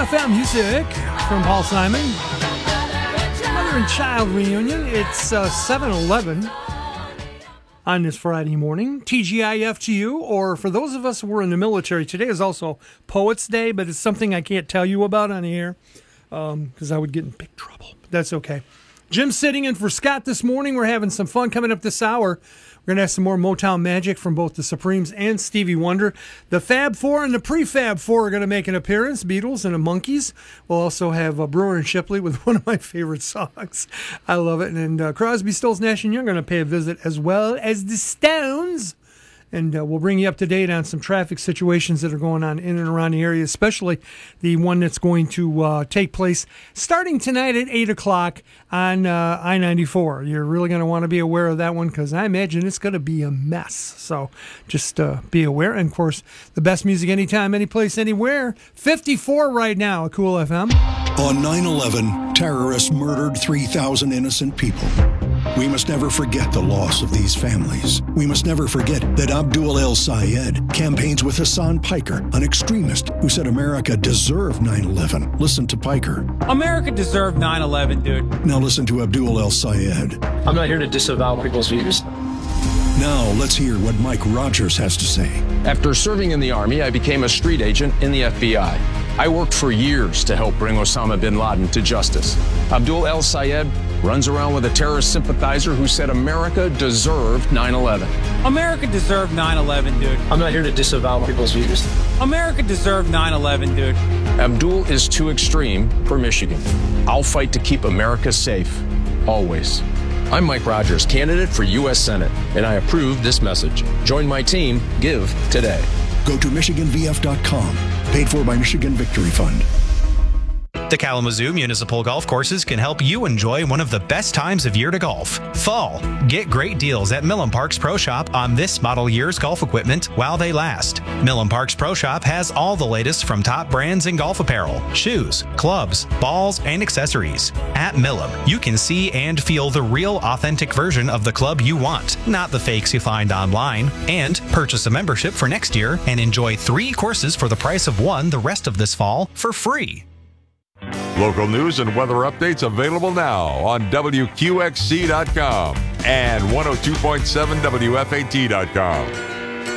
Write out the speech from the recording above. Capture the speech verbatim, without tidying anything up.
F M music from Paul Simon. Mother and child reunion. It's uh, seven eleven on this Friday morning. T G I F to you, or for those of us who were in the military, today is also Poets Day, but it's something I can't tell you about on the air because um, I would get in big trouble. But that's okay. Jim's sitting in for Scott this morning. We're having some fun coming up this hour. We're going to have some more Motown magic from both the Supremes and Stevie Wonder. The Fab Four and the Prefab Four are going to make an appearance, Beatles and the Monkees. We'll also have uh, Brewer and Shipley with one of my favorite songs. I love it. And uh, Crosby, Stills, Nash and Young are going to pay a visit, as well as the Stones. And uh, we'll bring you up to date on some traffic situations that are going on in and around the area, especially the one that's going to uh, take place starting tonight at eight o'clock on uh, I ninety-four. You're really going to want to be aware of that one because I imagine it's going to be a mess. So just uh, be aware. And, of course, the best music anytime, anyplace, anywhere. fifty-four right now at Cool F M. On nine eleven, terrorists murdered three thousand innocent people. We must never forget the loss of these families. We must never forget that Abdul El-Sayed campaigns with Hassan Piker, an extremist who said America deserved nine eleven. Listen to Piker. America deserved nine eleven, dude. Now listen to Abdul El-Sayed. I'm not here to disavow people's views. Now let's hear what Mike Rogers has to say. After serving in the Army, I became a street agent in the F B I. I worked for years to help bring Osama bin Laden to justice. Abdul El-Sayed runs around with a terrorist sympathizer who said America deserved nine eleven. America deserved nine eleven, dude. I'm not here to disavow people's views. America deserved nine eleven, dude. Abdul is too extreme for Michigan. I'll fight to keep America safe, always. I'm Mike Rogers, candidate for U S Senate, and I approve this message. Join my team. Give today. Go to Michigan V F dot com. Paid for by Michigan Victory Fund. The Kalamazoo Municipal Golf Courses can help you enjoy one of the best times of year to golf, fall. Get great deals at Millen Parks Pro Shop on this model year's golf equipment while they last. Millen Parks Pro Shop has all the latest from top brands in golf apparel, shoes, clubs, balls, and accessories. At Millen, you can see and feel the real authentic version of the club you want, not the fakes you find online. And purchase a membership for next year and enjoy three courses for the price of one the rest of this fall for free. Local news and weather updates available now on W Q X C dot com and one oh two point seven W F A T dot com.